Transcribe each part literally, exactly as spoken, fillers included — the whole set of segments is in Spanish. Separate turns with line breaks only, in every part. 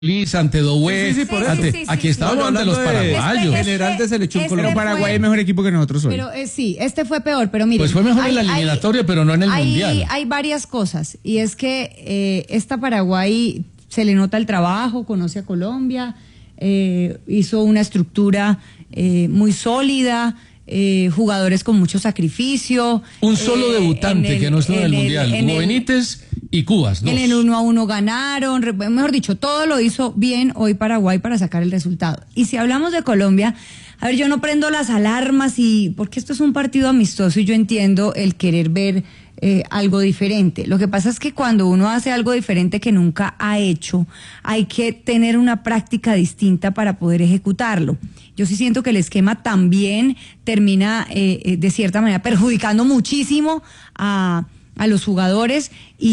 Liz, ante Doué,
sí, sí, por
ante,
eso.
sí, sí, aquí sí, estamos
sí.
ante los paraguayos.
Este, general de selección
este
Colombia.
Paraguay
Fue...
es mejor equipo que nosotros hoy.
Pero eh, sí, este fue peor, pero mire.
Pues fue mejor hay, en la eliminatoria, hay, pero no en el
hay,
mundial.
Hay varias cosas, y es que eh, esta Paraguay se le nota el trabajo, conoce a Colombia, eh, hizo una estructura eh, muy sólida. Eh, jugadores con mucho sacrificio.
Un solo eh, debutante el, que no estuvo en el, el Mundial, Hugo Benítez y Cubas. Dos.
En el uno a uno ganaron, mejor dicho, todo lo hizo bien hoy Paraguay para sacar el resultado. Y si hablamos de Colombia, a ver, yo no prendo las alarmas, y porque esto es un partido amistoso y yo entiendo el querer ver eh, algo diferente. Lo que pasa es que cuando uno hace algo diferente que nunca ha hecho, hay que tener una práctica distinta para poder ejecutarlo. Yo sí siento que el esquema también termina eh, de cierta manera perjudicando muchísimo a, a los jugadores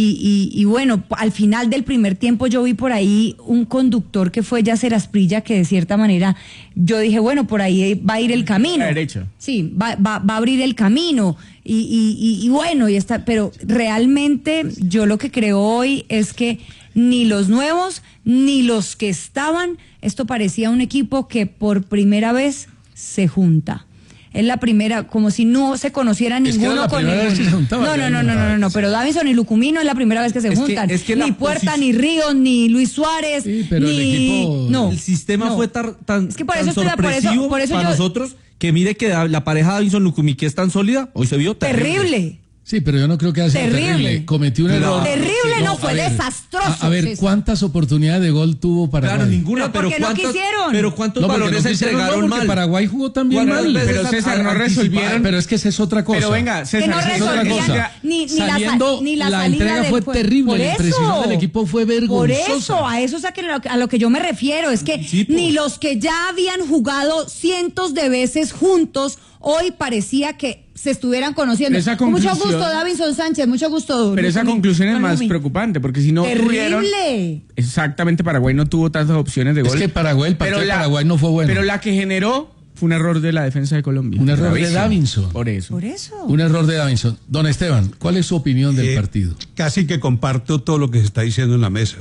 y, y, y bueno, al final del primer tiempo yo vi por ahí un conductor que fue Yasser Asprilla, que de cierta manera yo dije, bueno, por ahí va a ir el camino.
A derecha.
Sí, va, va, va a abrir el camino y, y, y, y bueno, y está, pero realmente yo lo que creo hoy es que ni los nuevos ni los que estaban, esto parecía un equipo que por primera vez se junta. Es la primera, como si no se conociera ninguno
es que
con ninguno.
No,
no, no, no, no, no, no, pero Davinson y Lucumino es la primera vez que se
es
juntan.
Que, es que
ni Puerta,
posición...
ni Ríos, ni Luis Suárez,
sí, pero
ni...
el equipo...
no,
el sistema
no.
fue tar, tan,
es que por
tan
eso
sorpresivo
por eso, por eso
para
yo...
nosotros, que mire que la pareja Davinson-Lucumí, que es tan sólida, hoy se vio terrible.
Terrible.
Sí, pero yo no creo que haya sido terrible. terrible. Cometió un error.
Terrible
sí,
no,
no
fue
ver,
desastroso.
A, a ver,
César.
¿cuántas oportunidades de gol tuvo Paraguay?
Claro, ninguna,
pero,
pero
¿por qué
¿cuántos,
no quisieron?
pero ¿cuántos
no,
balones
no
se entregaron
no,
mal?
Paraguay jugó también mal.
Pero César, no resolvieron.
Pero es que esa es otra cosa.
Pero venga, César,
que no
esa es otra cosa.
Ni, ni
Saliendo,
la, ni la,
la
salida
entrega
del
fue
juego.
terrible,
Por
la impresión
eso,
del equipo fue vergonzosa.
Por eso, a eso es a, que, a lo que yo me refiero. Es que
sí,
ni los que ya habían jugado cientos de veces juntos, hoy parecía que se estuvieran conociendo. Con mucho gusto, Davinson Sánchez, mucho gusto.
Pero esa conclusión es más preocupante, porque si no tuvieron...
Terrible.
Exactamente, Paraguay no tuvo tantas opciones de gol.
Es que Paraguay, el partido de Paraguay no fue bueno.
Pero la que generó fue un error de la defensa de Colombia.
Un error de Davinson.
Por eso.
Por eso.
Un error de Davinson. Don Esteban, ¿cuál es su opinión del
eh,
partido?
Casi que comparto todo lo que se está diciendo en la mesa.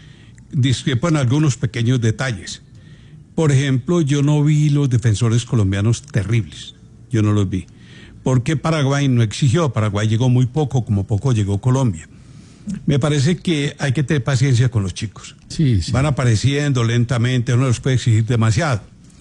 Discrepo en algunos pequeños detalles. Por ejemplo, yo no vi los defensores colombianos terribles. Yo no los vi. Porque Paraguay no exigió, Paraguay llegó muy poco, como poco llegó Colombia. Me parece que hay que tener paciencia con los chicos.
Sí, sí.
Van apareciendo lentamente, uno los puede exigir demasiado.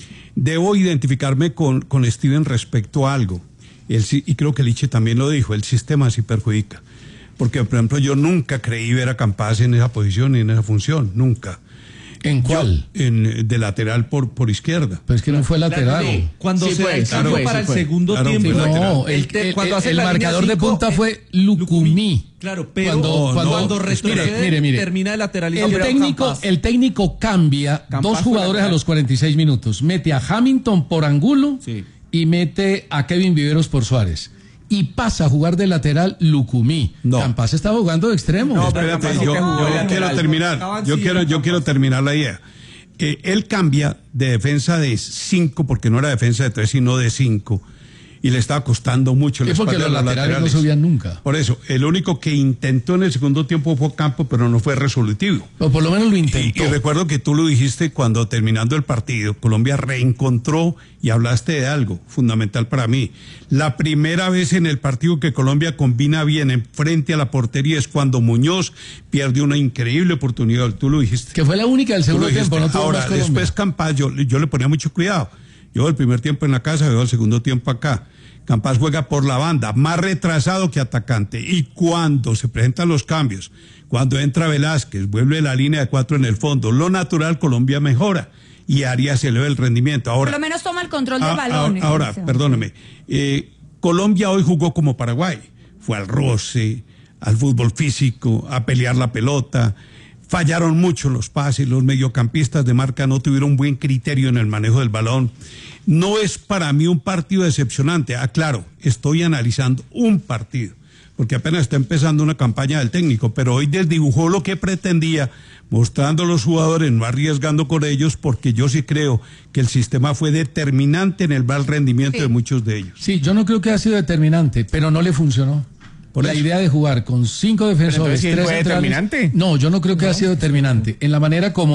Debo identificarme con, con Steven respecto a algo, el, y creo que Liche también lo dijo, el sistema sí perjudica. Porque, por ejemplo, yo nunca creí ver a Campas en esa posición y en esa función, nunca.
¿En cuál?
Yo, en, de lateral por, por izquierda.
Pero es que no fue lateral.
Claro, cuando
sí
se
fue,
el
claro,
cambio
fue,
para
sí
el
fue.
segundo
Claro,
tiempo.
fue
No, el,
el,
el,
cuando
el,
hace
el
la
marcador
línea
de
cinco,
punta
eh,
fue Lucumí.
Claro, pero
Cuando-
cuando,
cuando-
retrocede,
mire, mire, mire.
termina de lateral
El
izquierdo
técnico,
Campas.
el técnico cambia
Campas
dos
fue
jugadores
lateral.
a los cuarenta y seis minutos. Mete a Hamilton por Angulo
Sí.
y mete a Kevin Viveros por Suárez. Y pasa a jugar de lateral Lucumí.
No.
Campas estaba jugando de extremo.
No,
pero
espérate,
Campas
yo,
sí que jugó
yo
lateral.
quiero terminar.
Estaban
Yo
sí,
quiero, yo
Campas.
quiero terminar la idea. Eh, él cambia de defensa de cinco, porque no era defensa de tres, sino de cinco. Y le estaba costando mucho.
Sí,
la
porque
espalda
los
a
laterales no subían nunca.
Por eso, el único que intentó en el segundo tiempo fue Campo, pero no fue resolutivo.
O por lo menos lo
Y,
intentó.
y recuerdo que tú lo dijiste cuando terminando el partido, Colombia reencontró y hablaste de algo fundamental para mí. La primera vez en el partido que Colombia combina bien en frente a la portería es cuando Muñoz pierde una increíble oportunidad. Tú lo dijiste.
Que fue la única del
Tú
segundo
lo dijiste.
tiempo. No tuvo
Ahora,
más Colombia.
después Campas, yo, yo le ponía mucho cuidado. Yo el primer tiempo en la casa, veo el segundo tiempo acá. Campas juega por la banda, más retrasado que atacante. Y cuando se presentan los cambios, cuando entra Velázquez, vuelve la línea de cuatro en el fondo, lo natural, Colombia mejora. Y Arias se eleva el rendimiento. Ahora,
Por lo menos toma el control del
a-
balón.
a- Ahora, perdóneme. Eh, Colombia hoy jugó como Paraguay. Fue al roce, al fútbol físico, a pelear la pelota. Fallaron mucho los pases, los mediocampistas de marca no tuvieron buen criterio en el manejo del balón. No es para mí un partido decepcionante. Aclaro, estoy analizando un partido, porque apenas está empezando una campaña del técnico, pero hoy desdibujó lo que pretendía, mostrando a los jugadores, no arriesgando con ellos, porque yo sí creo que el sistema fue determinante en el mal rendimiento
Sí.
de muchos de ellos.
Sí, yo no creo que haya sido determinante, pero no le funcionó.
Por
la
eso.
idea de jugar con cinco defensores,
entonces, ¿sí
tres
fue
centrales.
determinante?
No, yo no creo que haya sido determinante. En la manera como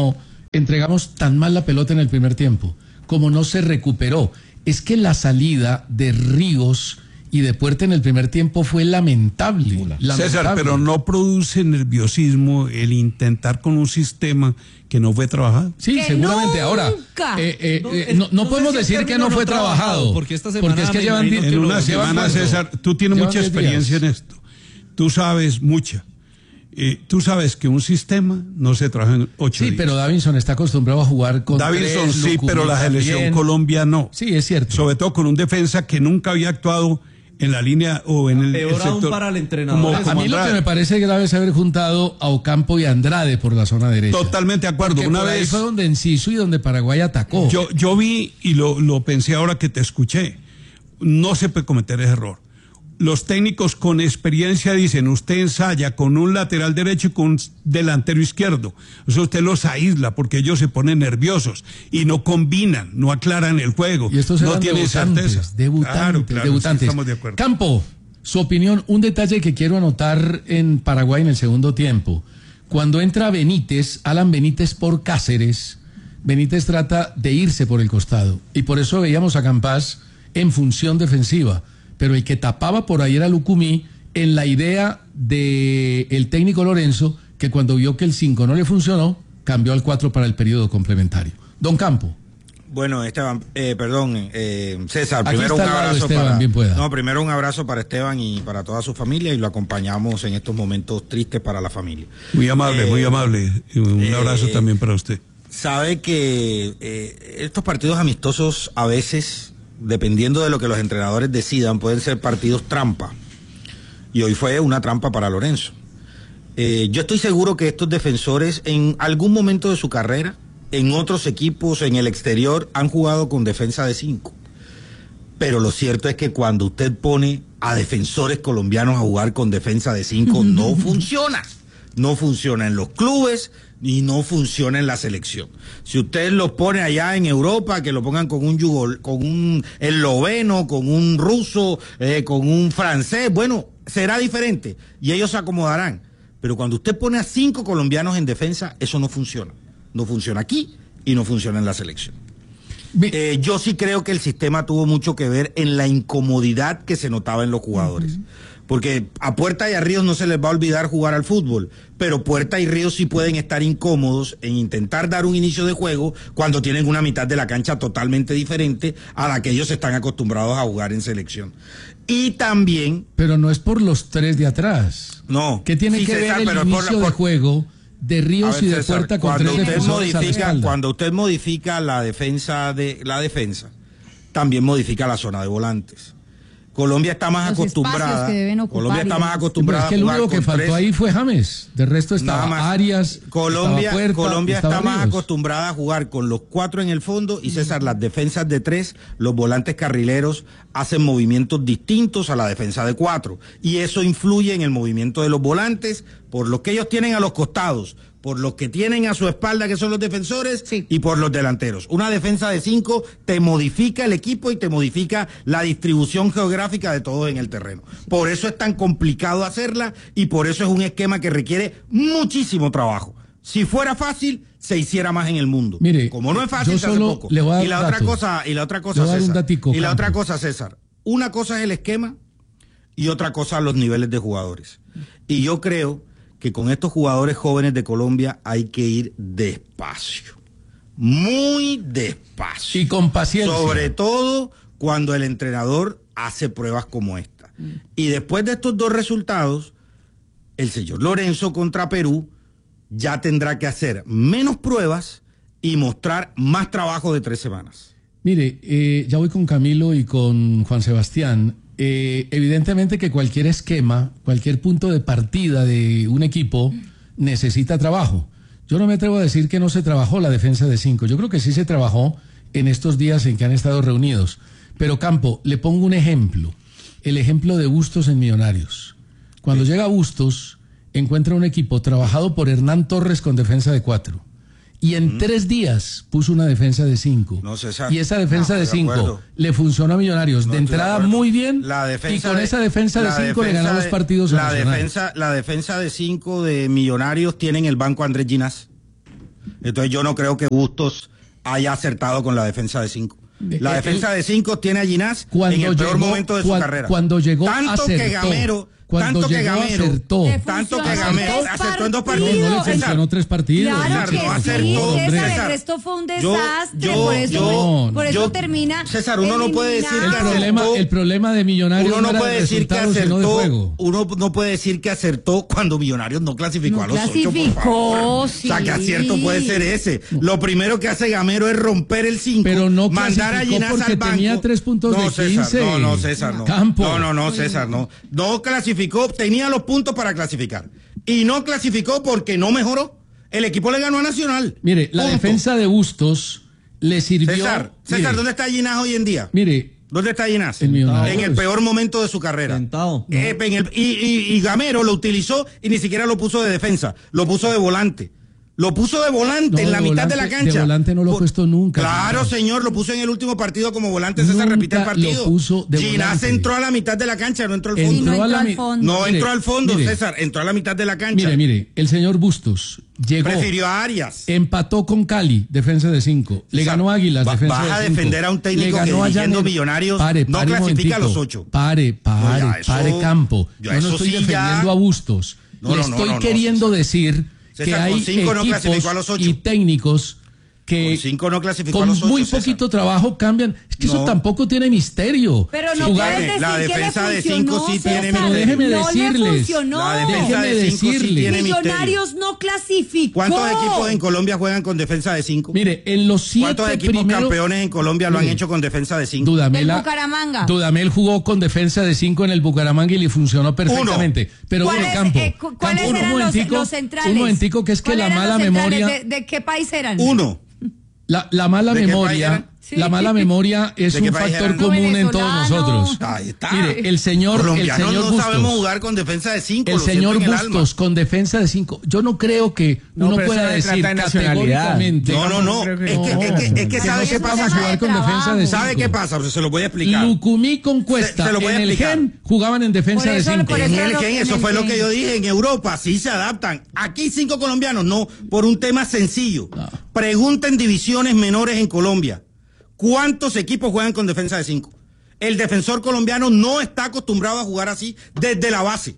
Entregamos tan mal la pelota en el primer tiempo, como no se recuperó. Es que la salida de Ríos y de Puerta en el primer tiempo fue lamentable, lamentable.
César, pero no produce nerviosismo el intentar con un sistema que no fue trabajado.
Sí,
¡Que
seguramente.
nunca!
Ahora, eh, eh,
No,
eh, no, no
no
podemos
sé si el
decir que
término
no fue
no trabajado,
trabajado,
porque esta semana
porque es que
me
llevan
imagino
die-
que
En
lo-
una
llevan
semana,
cuánto?
César, tú tienes
Llevan
mucha
diez
experiencia
días.
en esto. Tú sabes mucha. Eh, tú sabes que un sistema no se trabaja en ocho
Sí,
días.
pero Davinson está acostumbrado a jugar con
Davinson
tres,
sí,
Lucumí
pero la selección
también.
Colombia no.
Sí, es cierto.
Sobre todo con un defensa que nunca había actuado en la línea o en el,
Peor
el
aún
sector.
para el entrenador.
como-
A
como
A mí lo que
Andrade.
me parece grave es haber juntado a Ocampo y a Andrade por la zona derecha.
Totalmente de acuerdo.
Porque
Una
por ahí
vez
fue donde Enciso y donde Paraguay atacó.
yo, yo vi y lo, lo pensé ahora que te escuché. No se puede cometer ese error. Los técnicos con experiencia dicen, usted ensaya con un lateral derecho y con un delantero izquierdo. Eso usted los aísla porque ellos se ponen nerviosos y no combinan, no aclaran el juego.
Y estos
no
eran
tienen
debutantes,
certeza.
debutantes,
Claro, claro, sí,
debutantes.
estamos de acuerdo.
Campo, su opinión, un detalle que quiero anotar en Paraguay en el segundo tiempo. Cuando entra Benítez, Alan Benítez por Cáceres, Benítez trata de irse por el costado. Y por eso veíamos a Campas en función defensiva. Pero el que tapaba por ahí era Lucumí, en la idea del técnico Lorenzo, que cuando vio que el cinco no le funcionó, cambió al cuatro para el periodo complementario. Don Campo.
Bueno, Esteban, eh, perdón, eh, César,
Aquí
primero
está
un
al lado
abrazo
Esteban,
para
bien pueda.
no, primero un abrazo para Esteban y para toda su familia y lo acompañamos en estos momentos tristes para la familia.
Muy amable,
Eh,
muy amable. Y un
eh,
abrazo también para usted.
Sabe que eh, estos partidos amistosos a veces, dependiendo de lo que los entrenadores decidan, pueden ser partidos trampa. Y hoy fue una trampa para Lorenzo. Eh, yo estoy seguro que estos defensores en algún momento de su carrera, en otros equipos, en el exterior, han jugado con defensa de cinco. Pero lo cierto es que cuando usted pone a defensores colombianos a jugar con defensa de cinco, no funciona. No funciona en los clubes y no funciona en la selección. Si usted los pone allá en Europa, que lo pongan con un yugo, con un esloveno, con un ruso, eh, con un francés, bueno, será diferente y ellos se acomodarán. Pero cuando usted pone a cinco colombianos en defensa, eso no funciona. No funciona aquí y no funciona en la selección. Eh, yo sí creo que el sistema tuvo mucho que ver en la incomodidad que se notaba en los jugadores. Uh-huh. Porque a Puerta y a Ríos no se les va a olvidar jugar al fútbol, pero Puerta y Ríos sí pueden estar incómodos en intentar dar un inicio de juego cuando tienen una mitad de la cancha totalmente diferente a la que ellos están acostumbrados a jugar en selección. Y también...
Pero no es por los tres de atrás.
No.
¿Qué tiene
sí,
que
César,
ver el
pero
inicio
por la, por...
de juego de Ríos
ver,
y de
César,
Puerta con
cuando
tres
usted
defensores a la
modifica,
espalda?
Cuando usted modifica la defensa de la defensa, también modifica la zona de volantes. Colombia está más
Los
acostumbrada.
que deben ocupar,
Colombia está más
digamos.
acostumbrada
es que el
a jugar
único que
con
faltó
tres.
ahí fue James. De resto estaba
Nada más.
Arias,
Colombia,
estaba Puerta,
Colombia
estaba
está más
Ríos.
acostumbrada a jugar con los cuatro en el fondo y César, las defensas de tres, los volantes carrileros hacen movimientos distintos a la defensa de cuatro y eso influye en el movimiento de los volantes por lo que ellos tienen a los costados, por los que tienen a su espalda que son los defensores
sí.
y por los delanteros. Una defensa de cinco te modifica el equipo y te modifica la distribución geográfica de todo en el terreno. Por eso es tan complicado hacerla y por eso es un esquema que requiere muchísimo trabajo. Si fuera fácil, se hiciera más en el mundo.
Mire,
como no es fácil,
yo
se hace
solo
poco.
le voy a dar
y la
un
otra
dato.
cosa, y la otra
Le
cosa,
voy a dar un
César.
datico,
y la
Campo.
otra cosa, César. Una cosa es el esquema y otra cosa los niveles de jugadores. Y yo creo que con estos jugadores jóvenes de Colombia hay que ir despacio. Muy despacio.
Y con paciencia.
Sobre todo cuando el entrenador hace pruebas como esta. Mm. Y después de estos dos resultados, el señor Lorenzo contra Perú ya tendrá que hacer menos pruebas y mostrar más trabajo de tres semanas.
Mire, eh, ya voy con Camilo y con Juan Sebastián. Eh, evidentemente que cualquier esquema, cualquier punto de partida de un equipo necesita trabajo. Yo no me atrevo a decir que no se trabajó la defensa de cinco. Yo creo que sí se trabajó en estos días en que han estado reunidos. Pero Campo, le pongo un ejemplo. El ejemplo de Bustos en Millonarios. Cuando llega Bustos, encuentra un equipo trabajado por Hernán Torres con defensa de cuatro. Y en mm. tres días puso una defensa de cinco.
No, César.
Y esa defensa
no,
de cinco le funcionó a Millonarios.
No,
de entrada
de
muy bien.
La defensa
y con
de,
esa defensa de cinco le ganó dos partidos.
La defensa, la defensa de cinco de Millonarios tiene en el banco a Andrés Ginás. Entonces yo no creo que Bustos haya acertado con la defensa de cinco. La defensa de cinco tiene a Ginás en el peor
llegó,
momento de su
cuan,
carrera.
Cuando llegó
tanto
acertó.
que Gamero,
Cuando
tanto que
llegó,
Gamero,
acertó.
tanto que Gamero acertó en dos partidos.
No, no le funcionó tres partidos.
Claro
César,
que
no
sí,
acertó,
César,
César.
el resto fue un
Yo-
desastre,
yo-
por eso,
yo-
por eso
yo-
termina.
César, uno no puede decir
El
que
eliminado.
problema,
acertó.
el problema de Millonarios
Uno
no
no
era
puede
el
decir que
resultado, sino de
acertó,
juego.
uno no puede decir que acertó cuando Millonarios no clasificó
No
a los ocho, por
clasificó,
favor.
sí.
O sea, que acierto puede ser ese. Lo primero que hace Gamero es romper el cinco,
Pero no
mandar a
clasificó
Ginás
porque
al banco.
tenía tres puntos
no,
de
César,
quince.
No, no, César, no.
Campo.
No, no, no, César, no. No clasificó, tenía los puntos para clasificar. Y no clasificó porque no mejoró. El equipo le ganó a Nacional.
Mire, la
Punto.
defensa de Bustos le sirvió.
César, César,
mire,
¿dónde está Ginás hoy en día?
Mire,
¿Dónde está Ginás?
En Millonarios.
En el peor momento de su carrera.
Sentado.
Eh, en el- y, y- y Gamero lo utilizó y ni siquiera lo puso de defensa, lo puso de volante. Lo puso de volante
No,
en la
de
mitad
volante-
de la cancha.
de volante no lo ha
Por-
puesto nunca,
Claro,
señor.
señor, lo puso en el último partido como volante. César
Nunca
repite el partido.
lo puso de
Ginás
volante.
entró a la mitad de la cancha, no entró al
Entró
fondo.
no
a la
entró
mi-
al fondo.
No
Mire,
entró al fondo,
mire,
César, entró a la mitad de la cancha.
Mire, mire, el señor Bustos llegó,
Prefirió a Arias.
empató con Cali, defensa de cinco. Le
César,
ganó a Águilas,
va-
defensa
vas
de
a
cinco.
defender a un técnico
Le
que
ganó a
dirigiendo
Llaner-
Millonarios
Pare,
no
pare un
clasifica a los
momentico.
ocho.
Pare, pare,
No, ya, eso-
pare campo.
ya,
Yo no
eso
estoy
sí, ya-
defendiendo a Bustos.
No,
Le
no, no,
estoy
no, no,
queriendo
César.
decir que
César,
hay
con cinco no clasificó
equipos
a los ocho.
y técnicos que
Con cinco no clasificó a
con
los ocho,
muy
César.
poquito trabajo cambian. Es que eso
No.
tampoco tiene misterio.
Pero no
Jugar-
puedes decir
la
que
defensa
le
de
funcionó,
cinco sí tiene
César.
Pero déjeme
no
decirles,
le funcionó.
La defensa
Déjeme
de cinco sí
decirle.
tiene misterio.
Millonarios no clasificó.
¿Cuántos equipos en Colombia juegan con defensa de cinco?
Mire, en los siete
¿Cuántos equipos
primeros
campeones en Colombia lo han
Mire,
hecho con defensa de cinco?
Dudamel,
Del Bucaramanga.
Dudamel jugó con defensa de cinco en el Bucaramanga y le funcionó perfectamente. Pero
¿Cuáles,
mire, Campo,
eh, cu- ¿cuáles
Campo, un
eran los,
momentico,
los centrales?
un momentico que es que
¿Cuáles
la
eran
mala
los centrales?
memoria,
¿De, de qué país eran?
Uno.
la, la mala
¿De qué país
memoria,
eran?
Sí.
la mala memoria es
¿De qué
un
país
factor
eran?
común
No,
en todos
venezolano.
nosotros.
Ahí está.
Mire, el señor, el
Colombianos
señor
no
Bustos,
sabemos jugar con defensa de cinco.
el
lo siento
señor
en el alma.
Bustos con defensa de cinco. Yo no creo que
No,
uno
pero
pueda
eso no se
decir
trata de nacionalidad.
categóricamente.
No, no, no.
Creo que
Es que,
no.
es que, es que
que
¿sabe
no
qué
sepamos
pasa?
jugar con defensa de
¿Sabe
cinco.
qué pasa? O sea, se lo voy a explicar.
Lucumí con Cuesta
Se- se lo voy a
en el
explicar.
Gen jugaban en defensa
Por
de
eso-
cinco.
por
En
eso
el
lo-
Gen,
en
eso
el
fue lo
Gen.
que yo dije. En Europa sí se adaptan. Aquí cinco colombianos, no, por un tema sencillo.
No.
Pregunta en divisiones menores en Colombia. ¿Cuántos equipos juegan con defensa de cinco? El defensor colombiano no está acostumbrado a jugar así desde la base.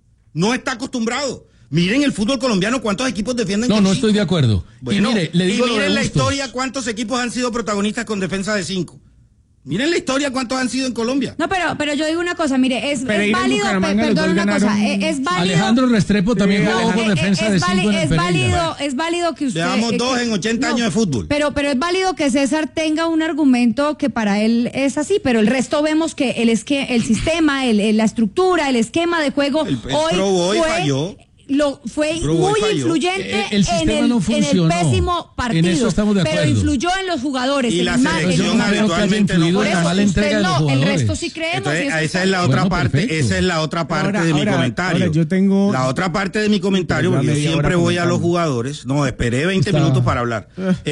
No está acostumbrado. Miren el fútbol colombiano, ¿cuántos equipos defienden
No,
con
no
cinco?
estoy de acuerdo.
Bueno,
y mire, le digo
y
lo de
miren la
Bustos.
historia, ¿cuántos equipos han sido protagonistas con defensa de cinco? Miren la historia, ¿cuántos han sido en Colombia?
No, pero, pero yo digo una cosa, mire, es,
Pereira
es
y
válido, pe-
Bucaramanga, los
perdón
dos
una cosa,
ganaron.
eh, es válido.
Alejandro Restrepo también
Sí,
jugó
Alejandro.
con
eh,
defensa
es
de
vali-
cinco en el
es
Pereira.
válido, es válido que usted.
Llevamos
eh,
dos
que-
en ochenta años de fútbol.
Pero, pero es válido que César tenga un argumento que para él es así, pero el resto vemos que el es que el sistema, el, el- la estructura, el esquema de juego
El- el
hoy
Pro hoy
fue,
falló.
Lo, fue
Pro
muy
Bowl falló.
influyente
Eh, el sistema
en, el,
no
en
funcionó.
el pésimo partido,
En eso estamos de
pero
acuerdo.
influyó en los jugadores.
Y
en
la
el ma- en
selección
los-
no creo que haya
habitualmente no
influido
Por
en la
juega.
eso,
mala entrega
usted
de los
no, el
jugadores.
resto sí creemos.
Entonces,
y eso
esa
está-
es la otra
Bueno,
parte,
perfecto.
esa es la otra parte
Ahora,
de mi
ahora,
comentario.
ahora yo tengo-
La otra parte de mi comentario,
Pero
porque yo
media
siempre
hora
voy a los
comentando.
jugadores. No, esperé veinte
Está-
minutos para hablar.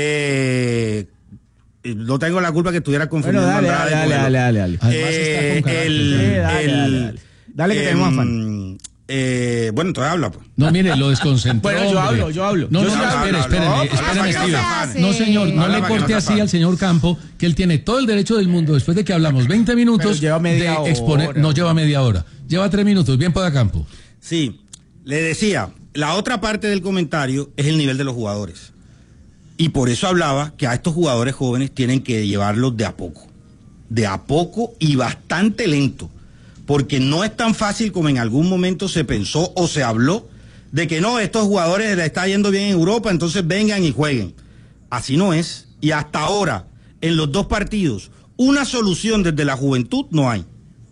Eh, no tengo la culpa que estuviera
Bueno,
confundiendo
dale,
a Andrade
dale,
con
dale,
el-
dale, dale.
Además
Eh,
está con carácter.
el,
Sí, dale,
el-
dale, dale. Dale que tenemos
em,
afán.
eh, bueno, entonces habla, pues.
No, mire, lo desconcentró.
Bueno, yo
hombre.
hablo, yo hablo.
No,
Yo
no,
sí
no,
hablo,
espere,
hablo,
espere,
hablo.
espere,
Habla para que no
Steve.
se afane.
No, señor, no
Habla
le
para que no
corte
se
así
afane.
al señor Campo, que él tiene todo el derecho del mundo, después de que hablamos veinte minutos,
Pero lleva media
de exponer.
hora.
No lleva media hora, lleva tres minutos. Bien pueda Campo.
Sí, le decía, la otra parte del comentario es el nivel de los jugadores. Y por eso hablaba que a estos jugadores jóvenes tienen que llevarlos de a poco. De a poco y bastante lento. Porque no es tan fácil como en algún momento se pensó o se habló de que no, estos jugadores les está yendo bien en Europa, entonces vengan y jueguen. Así no es. Y hasta ahora, en los dos partidos, una solución desde la juventud no hay.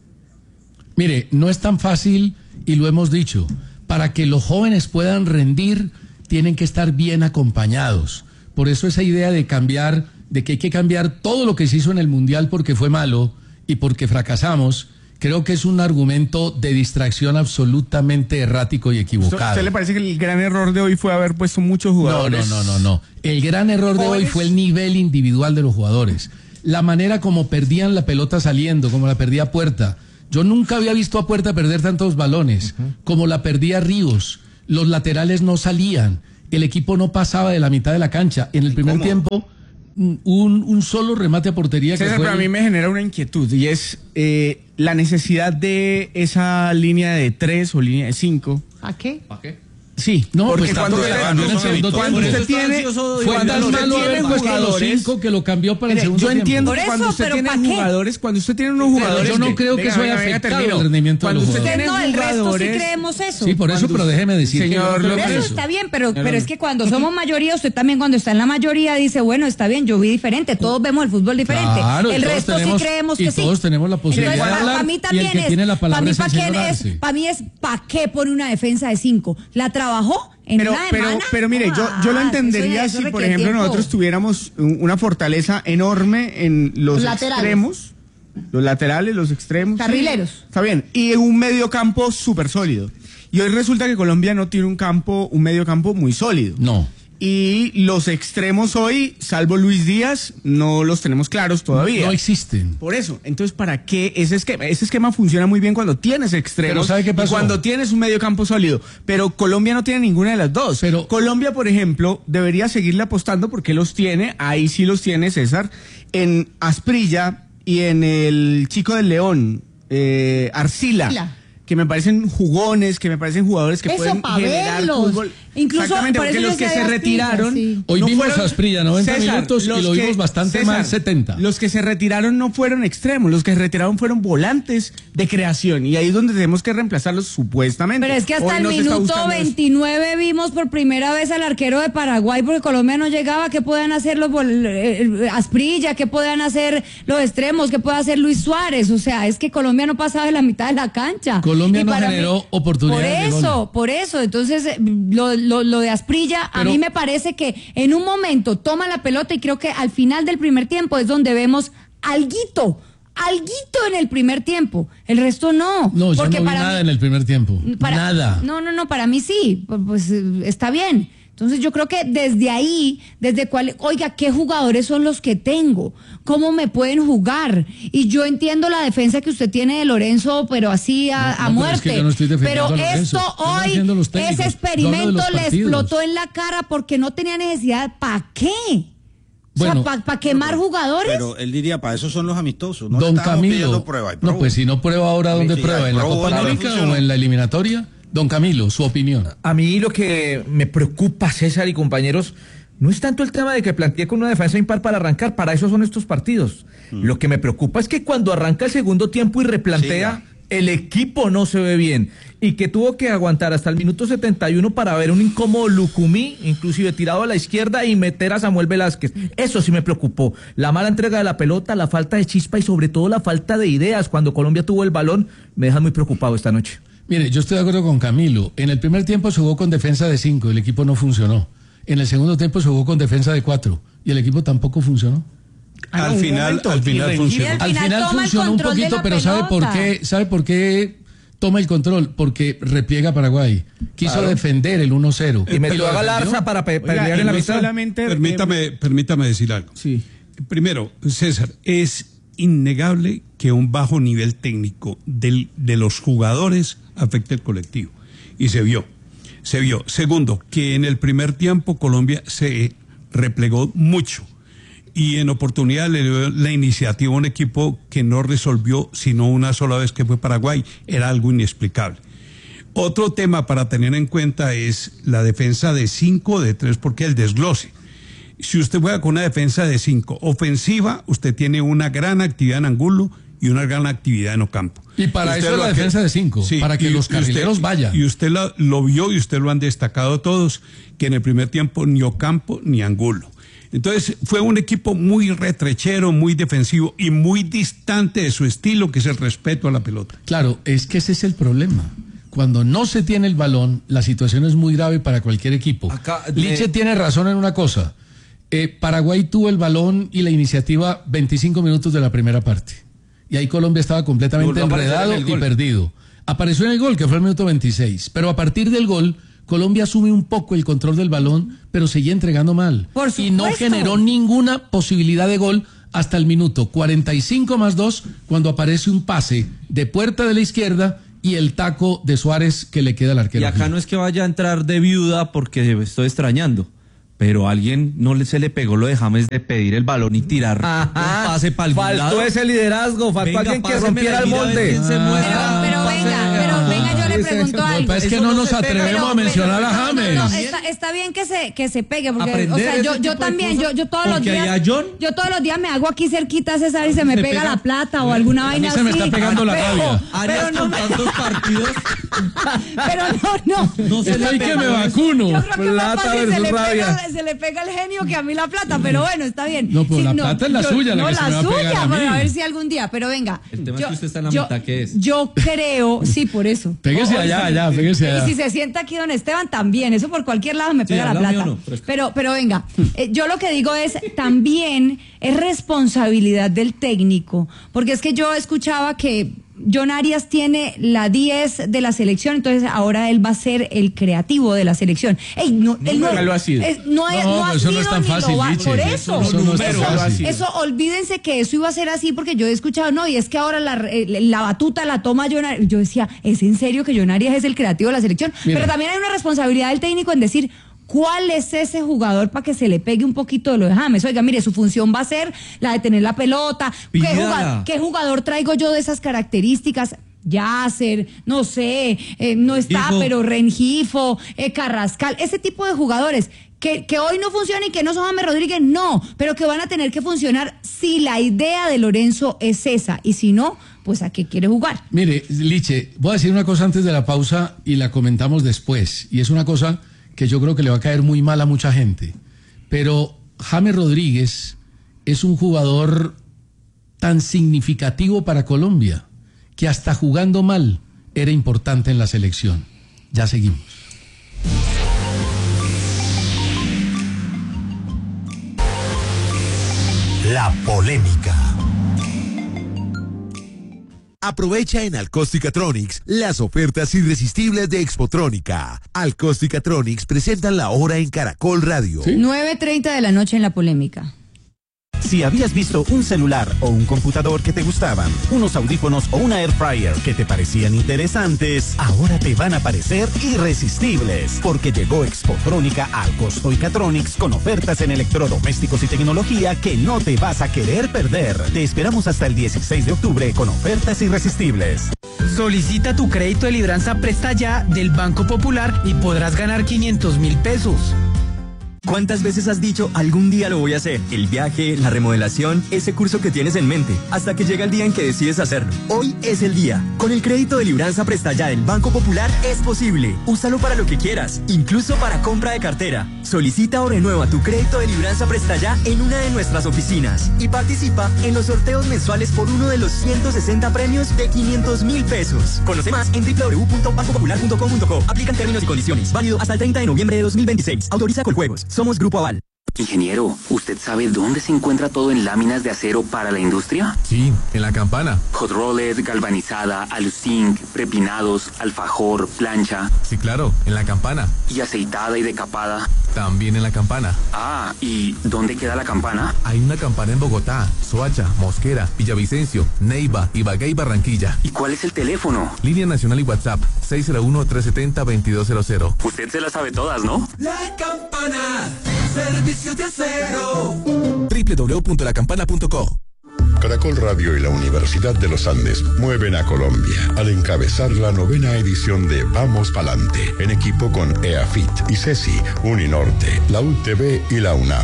Mire, no es tan fácil y lo hemos dicho. Para que los jóvenes puedan rendir, tienen que estar bien acompañados. Por eso esa idea de cambiar, de que hay que cambiar todo lo que se hizo en el Mundial porque fue malo y porque fracasamos, creo que es un argumento de distracción absolutamente errático y
¿A
equivocado.
usted le parece que el gran error de hoy fue haber puesto muchos
No,
jugadores?
no, no, no, no. El gran error de hoy
Jóvenes.
fue el nivel individual de los jugadores. La manera como perdían la pelota saliendo, como la perdía Puerta. Yo nunca había visto a Puerta perder tantos balones como la perdía Ríos. Los laterales no salían. el equipo no pasaba de la mitad de la cancha. En el primer
¿Cómo?
tiempo, un, un solo remate a portería que
César,
fue...
pero a mí me genera una inquietud y es eh, la necesidad de esa línea de tres o línea de cinco.
¿A qué?
¿Para qué?
Sí,
No,
porque
pues
cuando
tanto
usted,
que cambió en el segundo
cuando
tiempo.
usted tiene,
Fue
cuando
tan
usted
malo
tiene
haber puesto a los
jugadores,
cinco que lo cambió para el
mire,
segundo
yo
tiempo.
entiendo
Por
que
eso,
cuando usted
pero
tiene
¿pa' qué?
jugadores, cuando usted tiene unos
Pero
jugadores,
yo no creo que eso haya afectado
termino.
el rendimiento de
Cuando
los
usted
jugadores.
tiene
No, el resto sí
jugadores,
creemos eso.
Sí, por eso,
Cuando
pero
usted-
déjeme decir que yo no
Señor
creo
López.
que
Eso
eso.
está bien, pero,
Claro.
pero es que cuando somos mayoría, usted también cuando está en la mayoría dice, bueno, está bien, yo vi diferente, todos vemos el fútbol diferente.
Claro, y
el
todos
resto
tenemos-
sí creemos
y
que sí.
todos tenemos la posibilidad
Entonces,
de
para,
hablar,
mí
y el
también
que
es,
tiene la palabra
para mí,
es el
¿para
señor
qué es,
Arce.
para mí es, ¿para qué pone una defensa de cinco? ¿La trabajó en
Pero,
una
pero,
semana?
pero mire, yo, yo lo
Ah,
entendería
eso- eso
si, por
requiere
ejemplo,
tiempo.
nosotros tuviéramos un- una fortaleza enorme en los
Laterales.
extremos, los laterales, los extremos. sí.
Carrileros.
Está bien. Y en un medio campo súper sólido. Y hoy resulta que Colombia no tiene un campo, un medio campo muy sólido.
No.
Y los extremos hoy, salvo Luis Díaz, no los tenemos claros todavía.
No existen.
Por eso, entonces, ¿para qué ese esquema? Ese esquema funciona muy bien cuando tienes extremos
Pero ¿sabe qué pasó?
y cuando tienes un medio campo sólido. Pero Colombia no tiene ninguna de las dos.
Pero-
Colombia, por ejemplo, debería seguirle apostando porque los tiene, ahí sí los tiene César, en Asprilla y en el Chico del León, eh, Arcila.
Arcila.
Que me parecen jugones, que me parecen jugadores que
Eso,
pueden
pa'
generar
verlos.
fútbol.
Incluso,
Exactamente,
por
porque
eso yo
los que
decía
se
de Asprilla,
retiraron.
sí.
Hoy
no
vimos
fueron-
a Asprilla noventa
César,
minutos y
los
lo vimos bastante mal setenta.
Los que se retiraron no fueron extremos, los que se retiraron fueron volantes de creación y ahí es donde tenemos que reemplazarlos supuestamente.
Pero es que hasta
Hoy
el
no se está
minuto
buscando eso.
veintinueve vimos por primera vez al arquero de Paraguay porque Colombia no llegaba. ¿Qué pueden hacer los vol- eh, Asprilla? ¿Qué pueden hacer los extremos? ¿Qué puede hacer Luis Suárez? O sea, es que Colombia no pasaba de la mitad de la cancha.
Colombia
Y
no
para
generó oportunidades de
Por
gol.
eso, por eso. Entonces, eh, lo, lo, lo de Asprilla, a
Pero-
mí me parece que en un momento toma la pelota y creo que al final del primer tiempo es donde vemos alguito. Alguito en el primer tiempo, el resto no.
No, yo
porque
no vi
para
nada
mí-
en el primer tiempo.
para-
Nada.
No, no, no, para mí sí, pu- pues eh, está bien. Entonces yo creo que desde ahí, desde cuál, oiga, ¿qué jugadores son los que tengo? ¿Cómo me pueden jugar? Y yo entiendo la defensa que usted tiene de Lorenzo, pero así a,
No, no,
a
pero es
muerte.
que yo no estoy defendiendo
Pero
a Lorenzo.
esto
Yo no
hoy,
defiendo a los técnicos.
ese
Yo hablo de
experimento
los
le
partidos.
explotó en la cara porque no tenía necesidad. ¿Para qué? O
Bueno,
sea, ¿para quemar jugadores?
Pero él diría, para eso son los amistosos. No
Don
le estamos
Camilo.
pidiendo prueba, y
No,
probó.
pues si no prueba ahora, ¿dónde
Sí,
prueba?
ya,
¿En la
probó,
Copa
ya le
América
funcionó.
o en la eliminatoria? Don Camilo, su opinión.
A mí lo que me preocupa, César y compañeros, no es tanto el tema de que plantee con una defensa impar para arrancar, para eso son estos partidos. Lo que me preocupa es que cuando arranca el segundo tiempo y replantea,
Sí,
el equipo no se ve bien. Y que tuvo que aguantar hasta el minuto setenta y uno para ver un incómodo Lucumí, inclusive tirado a la izquierda, y meter a Samuel Velázquez. Eso sí me preocupó. La mala entrega de la pelota, la falta de chispa y sobre todo la falta de ideas. Cuando Colombia tuvo el balón, me deja muy preocupado esta noche.
Mire, yo estoy de acuerdo con Camilo. En el primer tiempo se jugó con defensa de cinco, el equipo no funcionó. En el segundo tiempo se jugó con defensa de cuatro y el equipo tampoco funcionó.
Ah,
Al
un
final,
momento,
al final
y
funcionó.
Al
Al
final
final
toma el
funcionó un
control de
poquito,
la
pero ¿sabe por
pelota.
qué? ¿Sabe por qué toma el control? Porque repliega Paraguay. Quiso
Claro.
defender el uno cero.
Y metió
lo
a
defendió.
Galarza para pe-
Oiga,
pelear
y
en la
no
mitad.
solamente, eh,
Permítame, permítame decir algo.
Sí.
Primero, César, es innegable que un bajo nivel técnico del, de los jugadores afecte el colectivo. Y se vio, se vio. Segundo, que en el primer tiempo Colombia se replegó mucho. Y en oportunidad le dio la iniciativa a un equipo que no resolvió sino una sola vez, que fue Paraguay. Era algo inexplicable. Otro tema para tener en cuenta es la defensa de cinco, de tres, porque el desglose. Si usted juega con una defensa de cinco ofensiva, usted tiene una gran actividad en Angulo y una gran actividad en Ocampo.
Y para
Usted
eso es
lo
la
que-
defensa de cinco, para que
y-
los
y usted-
carrileros vayan.
Y usted lo, lo vio y usted lo han destacado todos, que en el primer tiempo ni Ocampo ni Angulo. Entonces fue un equipo muy retrechero, muy defensivo y muy distante de su estilo, que es el respeto a la pelota.
Claro, es que ese es el problema. Cuando no se tiene el balón, la situación es muy grave para cualquier equipo.
Acá,
Liche
eh,
tiene razón en una cosa. Eh, Paraguay tuvo el balón y la iniciativa veinticinco minutos de la primera parte. Y ahí Colombia estaba completamente
Volvió a aparecer
enredado
en el
y
gol.
perdido. Apareció en el gol, que fue el minuto veintiséis. Pero a partir del gol, Colombia asume un poco el control del balón, pero seguía entregando mal.
Por
y no
supuesto.
generó ninguna posibilidad de gol hasta el minuto cuarenta y cinco más dos, cuando aparece un pase de puerta de la izquierda y el taco de Suárez que le queda al arquero.
Y acá no es que vaya a entrar de viuda porque estoy extrañando, pero a alguien no le, se le pegó lo de James de pedir el balón y tirar
Ajá.
un pase para algún
Faltó
lado.
ese liderazgo, faltó
Venga,
alguien que
páseme
rompiera
la
el
mira, a ver
molde.
quién se muestra.
Pero, pero venga, pero venga, yo le pregunto
Lo que
algo.
pasa es que
Eso
no
no
nos
se pega.
atrevemos
Pero-
a mencionar
pero-
a
no,
James.
no, no, está, está bien que se, que se pegue, porque,
Aprender
o sea, yo,
ese
yo
tipo de
también,
cosas,
yo, yo todos los
porque
días,
allá John-
yo todos los días me hago aquí cerquita, César, y se me
Se
pega,
pega-
la plata o alguna
A mí
vaina
se me
así.
está pegando la
Pero-
rabia.
Arias
Pero no,
con
me-
tantos partidos.
pero no, no.
No se
Estoy
le
que
pegó
me
eso.
vacuno.
Yo creo que más
Plata
fácil se
versus
le, pega,
rabia.
se le pega el genio que a mí la plata, pero bueno, está bien.
No, pero la plata es la suya, la
no,
que se
la
me va a pegar
suya,
a mí.
pero a ver si algún día, pero venga.
El tema es
yo-
que usted está en la
yo-
mitad, ¿qué es?
Yo creo, sí, por eso.
Péguese
O- o
allá,
si-
allá, péguese allá.
Y si se sienta aquí don Esteban, también, eso por cualquier lado me
Sí,
pega la
al lado
plata.
mío no, pero-
Pero, pero venga, eh, yo lo que digo es, también es responsabilidad del técnico, porque es que yo escuchaba que John Arias tiene la diez de la selección, entonces ahora él va a ser el creativo de la selección. Ey, no, él no,
Nunca lo ha sido.
es- no, ha-
No,
no ha
pero eso no es
sido
tan
ni
fácil,
lo va-
Liche.
por eso.
Eso no es tan
Eso-
fácil.
eso, olvídense que eso iba a ser así, porque yo he escuchado, no, y es que ahora la, eh, la batuta la toma John Arias. Yo decía, ¿es en serio que John Arias es el creativo de la selección?
Mira.
Pero también hay una responsabilidad del técnico en decir, ¿cuál es ese jugador para que se le pegue un poquito de lo de James? Oiga, mire, su función va a ser la de tener la pelota. ¿Qué
Pídala.
jugador, qué jugador traigo yo de esas características? Yasser, no sé, eh, no está,
Hijo.
pero Rengifo, eh, Carrascal, ese tipo de jugadores que, que hoy no funcionan y que no son James Rodríguez, no, pero que van a tener que funcionar si la idea de Lorenzo es esa, y si no, pues a qué quiere jugar.
Mire, Liche, voy a decir una cosa antes de la pausa y la comentamos después. Y es una cosa que yo creo que le va a caer muy mal a mucha gente. Pero James Rodríguez es un jugador tan significativo para Colombia que hasta jugando mal era importante en la selección. Ya seguimos.
La polémica. Aprovecha en Alcosticatronics las ofertas irresistibles de Expotrónica. Alcosticatronics presentan la hora en Caracol Radio.
nueve treinta de la noche en La Polémica.
Si habías visto un celular o un computador que te gustaban, unos audífonos o una air fryer que te parecían interesantes, ahora te van a parecer irresistibles, porque llegó Expotrónica al Costo Icatronics con ofertas en electrodomésticos y tecnología que no te vas a querer perder. Te esperamos hasta el dieciséis de octubre con ofertas irresistibles.
Solicita tu crédito de libranza Presta Ya del Banco Popular y podrás ganar quinientos mil pesos.
¿Cuántas veces has dicho algún día lo voy a hacer? El viaje, la remodelación, ese curso que tienes en mente, hasta que llega el día en que decides hacerlo. Hoy es el día. Con el crédito de libranza Presta Ya del Banco Popular es posible. Úsalo para lo que quieras, incluso para compra de cartera. Solicita o renueva tu crédito de libranza Presta Ya en una de nuestras oficinas y participa en los sorteos mensuales por uno de los ciento sesenta premios de quinientos mil pesos. Conoce más en doble u doble u doble u punto banco popular punto com punto co. Aplican términos y condiciones. Válido hasta el treinta de noviembre de dos mil veintiséis. Autoriza Coljuegos. Somos Grupo Aval.
Ingeniero, ¿usted sabe dónde se encuentra todo en láminas de acero para la industria?
Sí, en la Campana.
Hot rolled, galvanizada, aluzinc, prepinados, alfajor, plancha.
Sí, claro, en la Campana.
¿Y aceitada y decapada?
También en la Campana.
Ah, ¿y dónde queda la campana?
Hay una campana en Bogotá, Soacha, Mosquera, Villavicencio, Neiva, Ibagué y Barranquilla.
¿Y cuál es el teléfono?
Línea nacional y WhatsApp, seis cero uno, tres siete cero, veintidós cero cero.
Usted se las sabe todas, ¿no?
La Campana, servicios de acero.
doble u doble u doble u punto la campana punto co.
Caracol Radio y la Universidad de los Andes mueven a Colombia al encabezar la novena edición de Vamos Palante, en equipo con EAFIT, ICESI, Uninorte, la U T B y la UNAV.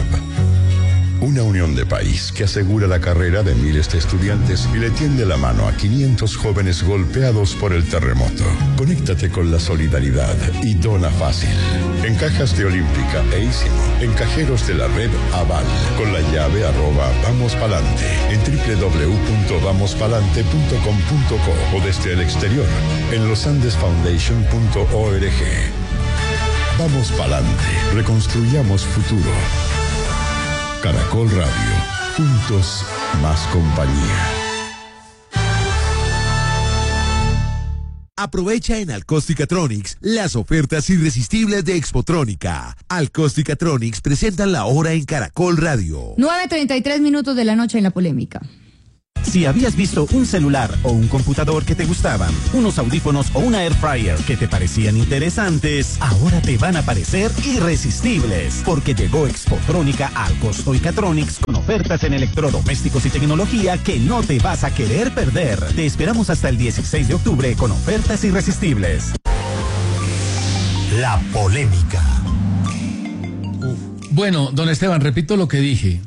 Una unión de país que asegura la carrera de miles de estudiantes y le tiende la mano a quinientos jóvenes golpeados por el terremoto. Conéctate con la solidaridad y dona fácil. En cajas de Olímpica e Ísimo, en cajeros de la red Aval, con la llave arroba Vamos Palante, en doble u doble u doble u punto vamos palante punto com punto co o desde el exterior, en losandesfoundation punto org. Vamos Palante, reconstruyamos futuro. Caracol Radio, juntos más compañía.
Aprovecha en Alcosticatronics las ofertas irresistibles de Expotrónica. Alcosticatronics presentan la hora en Caracol Radio.
nueve treinta y tres minutos de la noche en La Polémica.
Si habías visto un celular o un computador que te gustaban, unos audífonos o una air fryer que te parecían interesantes, ahora te van a parecer irresistibles, porque llegó Expotrónica al Costo y Catronics con ofertas en electrodomésticos y tecnología que no te vas a querer perder. Te esperamos hasta el dieciséis de octubre con ofertas irresistibles.
La polémica.
Bueno, don Esteban, repito lo que dije.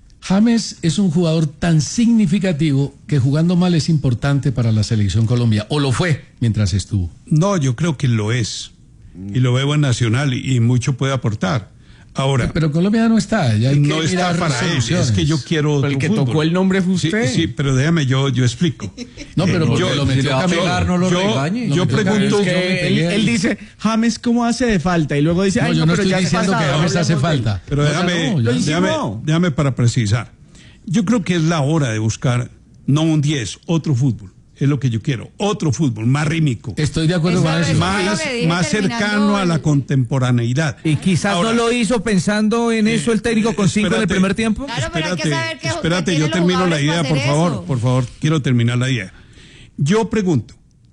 James es un jugador tan significativo que jugando mal es importante para la selección Colombia, o lo fue mientras estuvo.
No, yo creo que lo es. Y lo veo en Nacional y, y mucho puede aportar. Ahora,
pero Colombia no está, ya hay que
no está para él, es que yo quiero
pero el que
fútbol.
tocó el nombre fue usted.
Sí, sí, pero déjame, yo, yo explico.
No, pero porque
yo,
lo metió a pegar, no lo
yo,
regañe.
Yo
Lo
pregunto...
Es que él, él dice, James, ¿cómo hace de falta? Y luego dice,
no,
ay,
yo
no,
no
pero
estoy
ya
diciendo
pasado,
que James hace falta.
Pero
no,
déjame,
no,
déjame, déjame para precisar. Yo creo que es la hora de buscar, no un diez, otro fútbol. Es lo que yo quiero, otro fútbol, más rítmico.
Estoy de acuerdo
Eso
con
es
eso.
Más,
dije
más cercano a la contemporaneidad.
Y quizás
Ahora,
no lo hizo pensando en eso el técnico con cinco en el
espérate,
primer tiempo.
Claro, pero hay que
Espérate,
saber que-
espérate,
que
yo
tienen
termino
los
la idea,
jugadores
por
para hacer
favor,
eso.
por favor, quiero terminar la idea. Yo pregunto,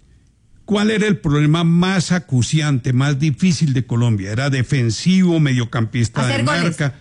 ¿cuál era el problema más acuciante, más difícil de Colombia? ¿Era defensivo, mediocampista
Hacer
de
goles.
marca?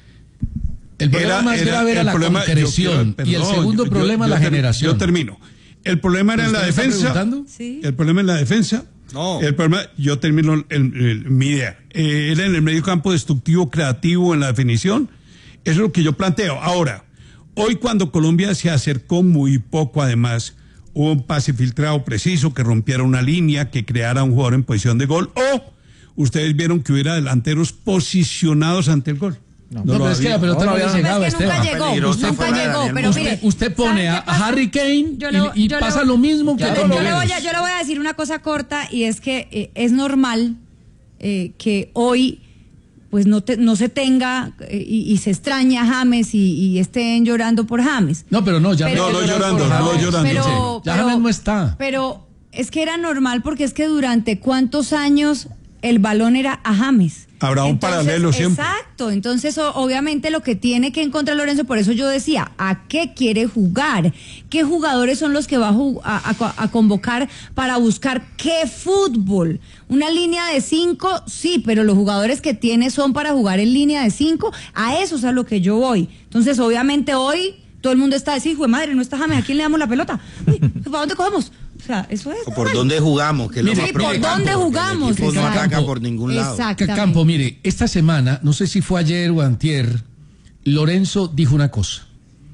El problema
Era-
más
era-
grave era
el
la
problema- yo
concreción
quiero-
y el
perdón,
segundo
yo-
problema
yo
la
ter-
generación.
Yo termino. El problema era en la
¿Usted me está
defensa.
preguntando?
Sí.
El problema en la defensa.
No.
El problema, yo termino el- el- mi idea. Eh, era en el medio campo destructivo, creativo, en la definición. Eso es lo que yo planteo. Ahora, hoy cuando Colombia se acercó muy poco, además, hubo un pase filtrado preciso que rompiera una línea, que creara un jugador en posición de gol, o ustedes vieron que hubiera delanteros posicionados ante el gol.
No, pero es que la pelota no,
no,
le
no,
llegaba,
es que nunca
Esteban.
llegó,
Peligroso
nunca
fue la
llegó,
Daniel
pero
Muslera.
mire,
Usted, usted pone
¿sabe
a,
qué
a
pasa?
Harry Kane
Yo le-
y, y
yo le-
pasa lo mismo que
Claro,
con
lo
yo, le voy
Vélez.
a, yo le voy a decir una cosa corta y es que eh, es normal eh, que hoy pues no, te- no se tenga eh, y, y se extraña a James y, y estén llorando por James.
No, pero no, ya
Pero-
hay que
No, no
llorar
llorando,
por
no
James.
llorando.
Pero,
Ya
pero-
James no está.
Pero es que era normal porque es que durante cuántos años el balón era a James.
Habrá un paralelo siempre.
Exacto, entonces o- obviamente lo que tiene que encontrar Lorenzo, por eso yo decía, ¿a qué quiere jugar? ¿Qué jugadores son los que va a, ju- a- a- a convocar para buscar qué fútbol? ¿Una línea de cinco? Sí, pero los jugadores que tiene son para jugar en línea de cinco, a eso es a lo que yo voy. Entonces obviamente hoy todo el mundo está diciendo, hijo de madre, no está James, ¿a quién le damos la pelota? Uy, ¿para dónde cogemos? O sea, eso es.
O por
Ay.
dónde jugamos, que es lo
Mire,
más
Sí, por
preocupante,
dónde
porque
jugamos.
El equipo no
Exacto.
ataca por ningún lado.
Exactamente.
Campo, mire, esta semana, no sé si fue ayer o antier, Lorenzo dijo una cosa.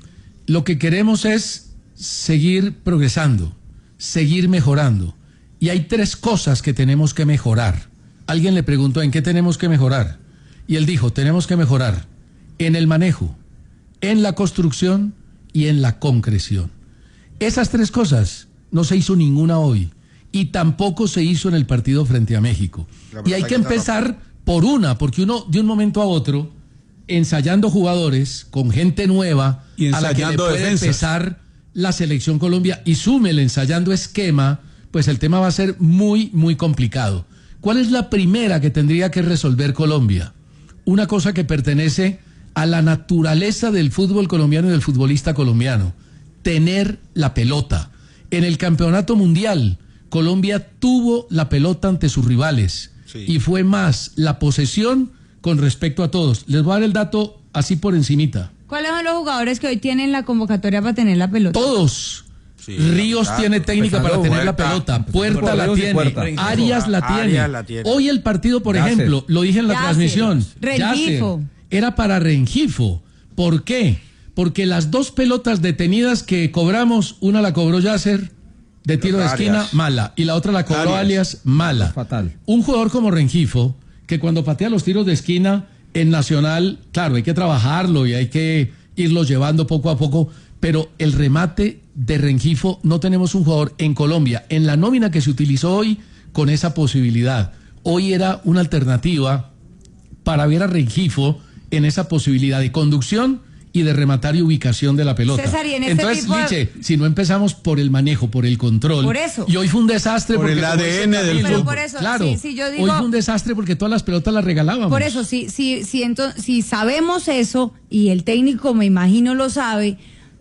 Lo que queremos es seguir progresando, seguir mejorando. Y hay tres cosas que tenemos que mejorar. Alguien le preguntó, ¿en qué tenemos que mejorar? Y él dijo, tenemos que mejorar en el manejo, en la construcción y en la concreción. Esas tres cosas no se hizo ninguna hoy y tampoco se hizo en el partido frente a México. Y hay que empezar por una, porque uno de un momento a otro, ensayando jugadores con gente nueva
Y
a la que le
ensayando
puede
defensas.
empezar la selección Colombia y súmele ensayando esquema, pues el tema va a ser muy, muy complicado. ¿Cuál es la primera que tendría que resolver Colombia? Una cosa que pertenece a la naturaleza del fútbol colombiano y del futbolista colombiano. Tener la pelota. En el campeonato mundial, Colombia tuvo la pelota ante sus rivales
Sí.
y fue más la posesión con respecto a todos. Les voy a dar el dato así por encimita.
¿Cuáles son los jugadores que hoy tienen la convocatoria para tener la pelota?
Todos.
Sí,
Ríos
la
tiene
verdad.
técnica para
Empezando
tener la
Puerta,
pelota,
empezando
Puerta
por
la
Ríos y
tiene,
Puerta.
Arias la
Arias
tiene.
la tiene.
Hoy el partido, por
Yasser.
ejemplo, lo dije en la
Yasser.
transmisión,
Rengifo.
Yasser, era para Rengifo. ¿Por qué? Porque las dos pelotas detenidas que cobramos, una la cobró Yasser de tiro de
Arias.
esquina, mala, y la otra la cobró
Arias.
Alias, mala.
Fatal.
Un jugador como Rengifo, que cuando patea los tiros de esquina en Nacional, claro, hay que trabajarlo y hay que irlo llevando poco a poco, pero el remate de Rengifo, no tenemos un jugador en Colombia, en la nómina que se utilizó hoy, con esa posibilidad. Hoy era una alternativa para ver a Rengifo en esa posibilidad de conducción y de rematar y ubicación de la pelota.
César, y en este
Entonces,
tipo de-
Liche, si no empezamos por el manejo, por el control,
Por eso.
y hoy fue un desastre
Por
porque
el
como
A D
dice
N del
Camilo,
Pero por eso,
claro,
sí, sí, yo digo-
hoy fue un desastre porque todas las pelotas las regalábamos.
Por eso, si, si, si, ento- si sabemos eso, y el técnico me imagino lo sabe,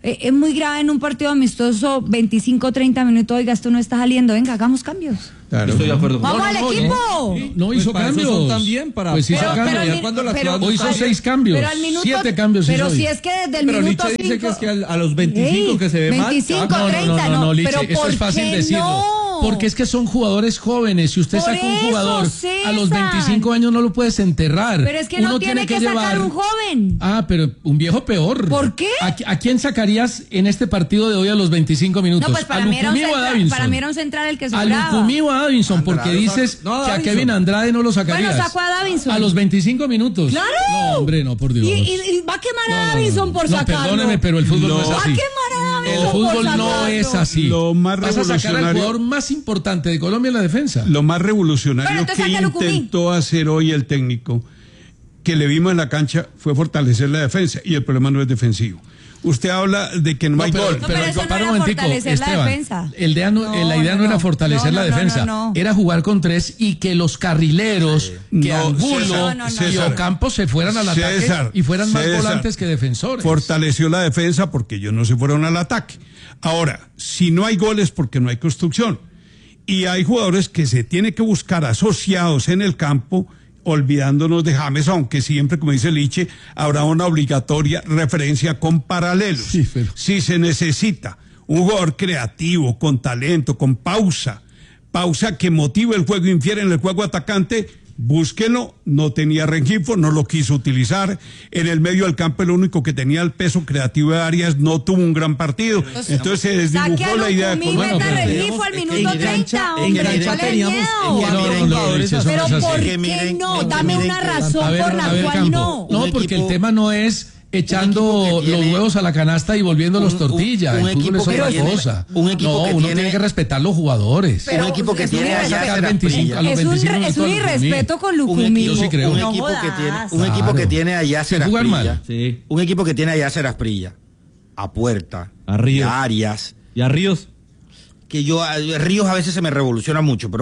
eh, es muy grave en un partido amistoso, veinticinco, treinta minutos, oiga, esto no está saliendo, venga, hagamos cambios.
Claro. Estoy de acuerdo.
¡Vamos
no,
al
no,
equipo!
No, no hizo
pues
cambios.
Son también para
pues hizo
pero,
cambios.
pero,
ya cuando las
pero,
Hoy hizo
pero,
seis cambios.
Pero al minuto,
siete cambios
Pero
hizo
si
hoy.
es que desde el
Pero
minuto
Liche dice
cinco,
que es que a, a los veinticinco
Ey,
que se ve
veinticinco,
mal.
No, no,
treinta,
no, no, no, Liche,
pero
eso
¿por
es fácil
qué
decirlo.
no?
Porque es que son jugadores jóvenes. Si usted
Por
saca un
eso,
jugador
César.
a los veinticinco años, no lo puedes enterrar.
Pero es que
Uno
no tiene, que,
llevar...
sacar un joven.
Ah, pero un viejo peor.
¿Por qué?
¿A, a quién sacarías en este partido de hoy a los veinticinco minutos?
No, pues para
¿A
mí, era un
Lucumí o a
central,
Davinson?
para mí era un central el que
¿A
sobraba.
Lucumí o a Davinson? Porque
Andrade,
dices
no,
que a
Davinson.
Kevin Andrade no lo sacarías.
Bueno, sacó a Davinson.
A los veinticinco minutos.
¡Claro!
No, hombre, no, por Dios.
Y, y- y va a quemar
No,
a
no, no,
Davinson
no.
por
No,
sacarlo.
perdóneme, pero el fútbol no,
No.
es
Va a
así.
quemar a
El
Davinson por
fútbol no
sacarlo.
es así.
Lo más
Vas a sacar al
revolucionario-
jugador más importante de Colombia en la defensa.
Lo más
Bueno,
revolucionario
entonces
que
saca a Lucumí.
intentó hacer hoy el técnico, que le vimos en la cancha, fue fortalecer la defensa. Y el problema no es defensivo. Usted habla de que no,
No,
hay
pero,
gol.
No, pero eso no
para
era
un momentico,
fortalecer la
Esteban,
defensa.
el idea no,
No,
la idea no,
no,
era
no.
fortalecer
No,
la
no, no,
defensa,
no, no.
era jugar con tres y que los carrileros, que
No,
Angulo
César,
No, no, no.
y
César,
Ocampo se fueran al ataque
César,
y fueran más
César,
volantes que defensores.
Fortaleció la defensa porque ellos no se fueron al ataque. Ahora, si no hay goles porque no hay construcción. Y hay jugadores que se tiene que buscar asociados en el campo, olvidándonos de James, aunque siempre, como dice Liche, habrá una obligatoria referencia con paralelos.
Sí, pero-
Si se necesita un jugador creativo, con talento, con pausa, pausa que motive el juego, infiere en el juego atacante, búsquelo. No tenía Rengifo, no lo quiso utilizar. En el medio del campo, el único que tenía el peso creativo de Arias no tuvo un gran partido. Entonces se desdibujó
Saque a
la idea de
Lucumí,
Colombia.
meta
pero-
Rengifo al
Es que
minuto
en
treinta,
cancha- en
hombre,
cancha
¿cuál es
teníamos-
miedo?
en
No, no, no,
miren,
no,
jugadores
Liche, eso no
Pero
es así.
¿por
Que
qué
miren,
no?
que
Dame
miren
una
que-
razón
A ver,
por la
a ver,
cual
Campo.
no.
No,
Un
porque
equipo-
el tema no es echando
equipo que
los
tiene-
huevos a la canasta y volviéndolos
un- un-
tortilla.
un
El fútbol
equipo
es
que
otra
tiene-
cosa.
un equipo
no,
que
uno
tiene-
tiene que respetar los jugadores.
Pero
un equipo que
es un
tiene
irrespeto.
allá
Sacar
será
veinticinco
Prilla.
a los
Es un,
veinticinco
re- es un
minutos,
irrespeto con
Un
Lucumí.
equipo,
Yo sí creo.
un
No
equipo que
jodas.
tiene, un equipo
Claro.
que tiene allá
Se jugar
Asprilla,
mal.
Sí.
un equipo que tiene allá Asprilla, a Puerta,
A Ríos.
a Arias,
Y a Ríos.
que yo a Ríos a veces se me revoluciona mucho, pero